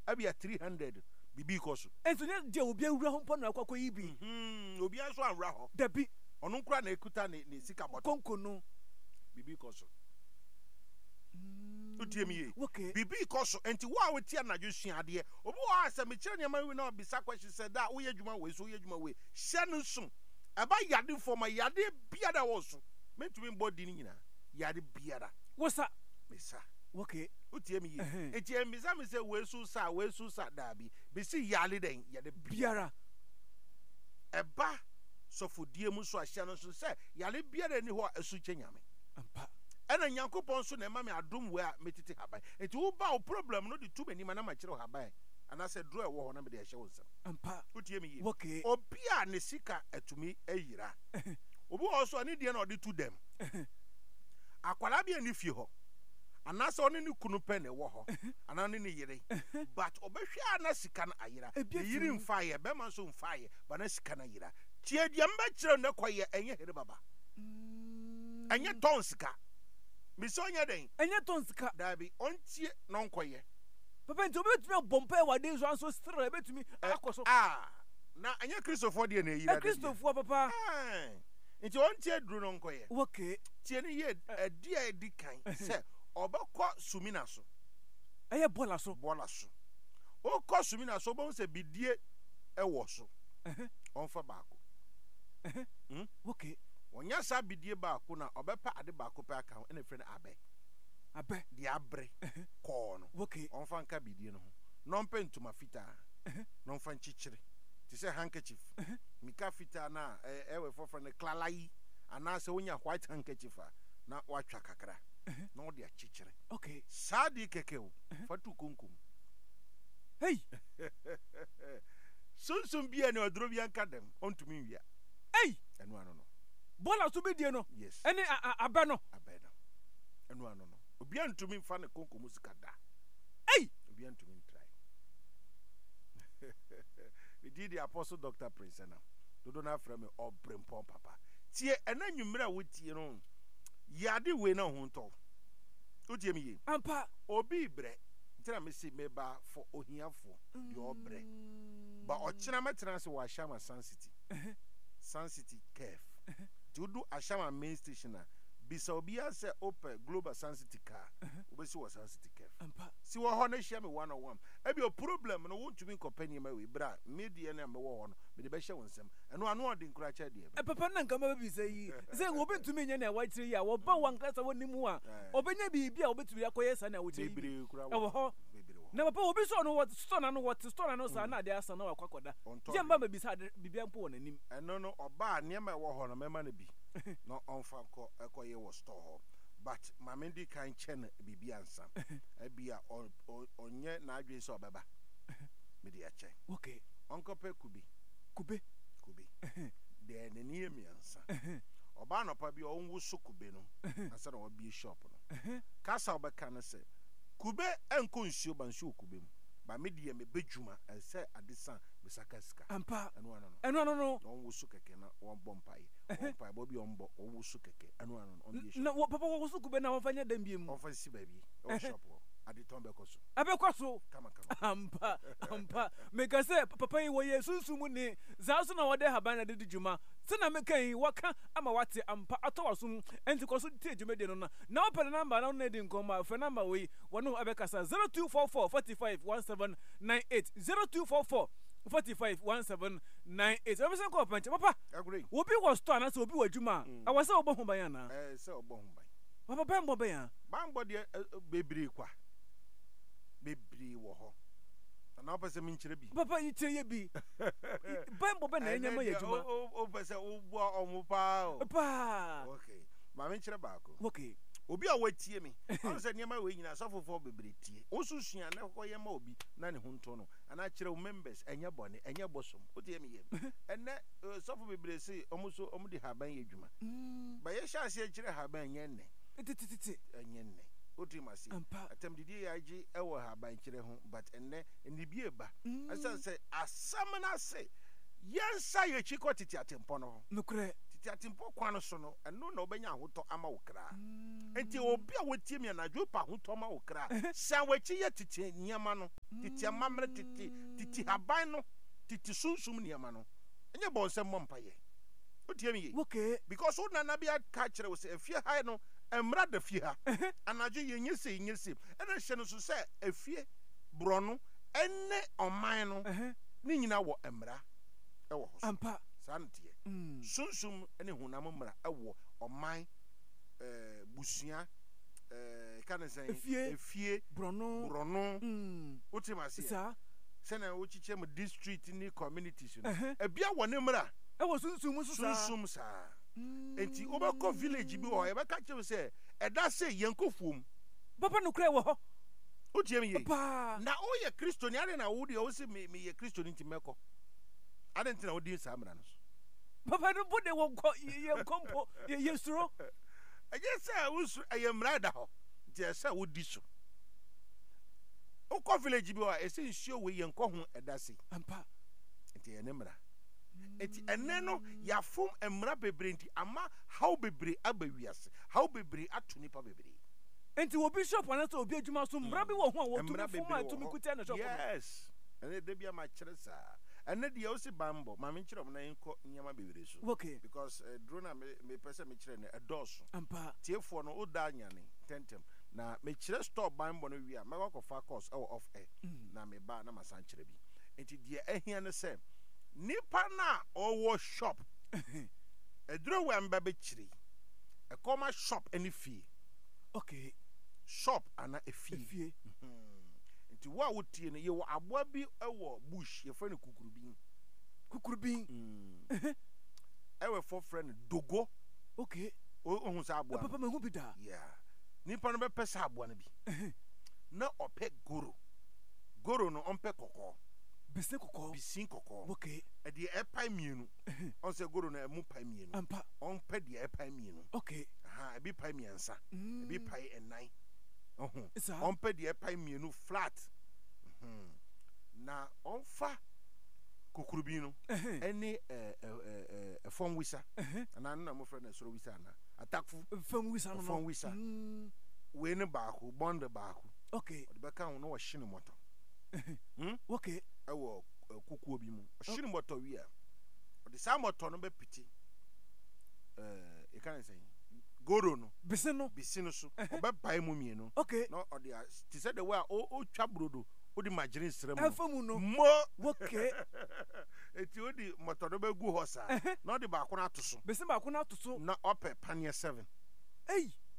abia 300 bibi koso enso ne je obi awura ho mpo na akwa yi bi obi anso anwura ho da bi ono nkura na ekuta ne sika boto konko no bibi koso utie mi ye okay bibi koso enti wa we tia na dwusua ade obi wa asem kire ne ma wi na obisa question said that wo ye dwuma we so ye dwuma we hye no so eba yade for ma yade bia da wo so mentumi body ni nyina yade bia da wosa mesa okay utie mi ye enti emisa me say we so sa da bi be si yale den yade biara eba sofodie mu so ahye no so say yale biara ni ho asu chenyame ampa ena nyankopon so na ema me adom we a metiti haban enti wo ba o problem no de tu mani ma na ma kire haban ana se draw wo ho na me de hye wo nsam ampa utie mi ye okay obi a ne sika atumi ayira obi wo so ani de na ode tu dem akwala bia ni fie ho ana se oni ni kunu pe ne wo ho ana ni ni yire but obehwe ana sika na ayira yiri mfa ye be man so mfa ye ba na sika na ayira tie de mba kire ne koye enye here baba enye ton sika misonya den enye ton sika dabi ontie non koye papa nti obetumi bompa wade so anso stre ebetumi akoso na enye Christopher de na yira Christopher papa nti ontie duru non koye okay tie ni ye dia edi kan se obekọ sumina so eye bola so okọ sumina so bo se bidie ewo so onfa baako okay wonya sa bidie baako na obepa ade baako pa aka ena frɛ no abe di abre ko no okay onfa nka bidie no ho no mpa ntuma fita no mfa nchichire ti se handkerchief mika fita na ewe fofo ne klalai ana se wonya white handkerchief na watwa kakra na wo de achichire okay sadi kekew fatu kunkum hey sunsum bia ne odro bia nka dem ontumi wia hey enu ano no bola so bidie no yes ene abe no enu ano no obi antumi mfa ne kunkum sika da hey obi antumi try we did the apostle Dr. Prince na dodo na frame obrempon papa tie ena nwumra wo tie no yade we na ho nto otie mi ye ampa obi bre tira me si meba for ohiafo de obre ba ochina metena se wa Ashama Sun City Kef to do Ashama main station na bisa obi ase open global Sun City car obesi wa Sun City Kef ampa si wo ho na hia me 101 e bi o problem no won tumi company ma we bra media na me wo ho no me de be hia wonsem eno anu odi nkura cha de e papa na nka ma bi say say wo betumi nya na wa kire ya wo ba wan kasa wo nimu a obenya bibia wo betumi akoye sa na wo kire bibiri kura wo ho na papa obi so no what store na no what store na no sa na de asa na wa kwakoda je mba ma bi sa bibia mpo won anim eno no oba ne ma wo ho no mema na bi no onfa ko ekoye wo store ho but mamendi kan chen bibia ansa ebia onye na adwen so obeba me de ache okay onkope kube de ne nie mi ansa oba no pa bi onwu so kube no asa na obi shop no kasa obeka no se kube enko nsuo ba nsuo kube mu ba me de me bedwuma se adesan besaka sika ampa eno no onwu so keke na won bompai ompai bo bi ombo onwu so keke eno no on bi na papa wo so kube na won fanya dem bi mu on fa si ba bi o shop adeton bekoso abekoso kama ampa meka se papa yi wo yesusu mu ni za so na wode haban na de djuma se na meka yi waka ama wate ampa atowasum enti koso tie djuma de no na open number na di nkoma fe number we wono abekasa 0244 45 1798 0244 451798 Everything ko panche papa agree obi wo store na se obi wadwuma awase obo hu ban na se obo hu ban papa bambo ban ya bambo de bebiri kwa bebiri wo ho na opese min kire bi papa yi tie bi bambo ban na enyama yadwuma o pese o bo omu pa pa okay ma min kire baako okay obi a watie mi on se nyama we nyina sofofo bebiri tie osusua na koye ma obi na ne ho nto no ana kire members enye bone enye bosom o tie mi yem enne sofo bebiri se omuso omudi haban yadwuma ba ye sha se kire haban enye ne titi enye ne otu masi atem didi ya ji ewo haban kire ho but enne enibie ba asa se asamna se yensa ye chiko titi atempo no nukure titi atimpo kwan so no eno na obenya ahoto ama wokra enti obi a wotie mi anadwo pa ahoto ama wokra san wachi ye titi nyama no titi amamre titi haban no titi sunsum nyama no enye bonsem mompaye wotie mi ye okay because wo nana bia ka kire wo se afie ha no emra da fie ha anadwo ye nyese ena hye no so se afie brono ene oman no ni nyina wo emra e wo ho ampa santie sunsum ene hunam mra e wo oman busua kan say efie brono wotie ma se sa sena wo chiche mu district ni communities no ebia wo ne mra e wo sunsum so sa sunsum sa enti obekọ village bi wo e be ka kire se eda se yenkofuom papa no kra wo ho wotie mi ye pa na o ye kristo ni ade na wo de o se me ye kristo ni ntimeko ade ntina wo di sa mra no papa no bude wo ye kompo ye suro eje se usu ye mra da ho je se wo di so o ko village bi wo e se nsuo we yenko ho eda se ampa enti ye ne mra enti ene no ya fom emra bebre enti ama how bebre abawiase how bebre ato nipa bebre enti wo bishop anaso obi adwuma so mbra bi wo ho a wo tu fom a tu mi kutia na shop yes ene de bia ma kire sa ene de o si bambo ma me kire mo na enko nyama bebre so okay because drone me pese me kire na edoso ampa tiefo no o da nyane tentem na me kire store bambo no wi a me go fa course e off air na me ba na masan kire bi enti de ehia ne se nipa na owo shop edro we mba be kire e koma shop any fee okay shop ana efie nti wa wotie no ye wo aboa bi ewo bush ye friend kukurubin ewe for friend dogo okay ohun sa aboa papa me hu bi da yeah nipa no be pesa aboa na bi na ope goro no onpe kokko bisin kokko okay e de epai mienu on se goro na emu pai mienu ampa on pe de epai mienu okay aha e bi pai miensa e bi pai enai on pe de epai mienu flat na on fa kukurubi no eni fon wisa ana na mo friend na soro wisa na atakfu fon wisa no fon wisa we ne baako bond baako okay o de beka ho no wo hye ne moto okay ewo kukuo bi mu o hye ne moto wi a o de sa moto no be piti e kan say goro no bisino so o be bai mu mienu okay no o de ti say the way o twa brodo o di margarine srem afamu no mo okay eti o di moto no be gu ho sa na o de baako na to so bisin baako na to so na ope panie 7 ei